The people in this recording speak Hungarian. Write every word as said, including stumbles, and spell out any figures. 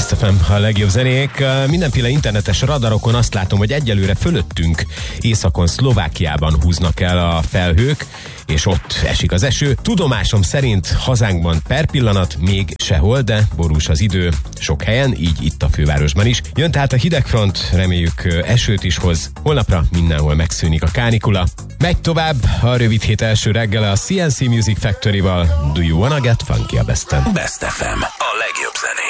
Best ef em, a legjobb zenék. Mindenféle internetes radarokon azt látom, hogy egyelőre fölöttünk északon Szlovákiában húznak el a felhők, és ott esik az eső. Tudomásom szerint hazánkban per pillanat még sehol, de borús az idő sok helyen, így itt a fővárosban is. Jön tehát a hidegfront, reméljük esőt is hoz. Holnapra mindenhol megszűnik a kánikula. Megy tovább a rövid hét első reggele a cé en cé Music Factory-val. Do you wanna get funky a Besten? Best ef em, a legjobb zenék.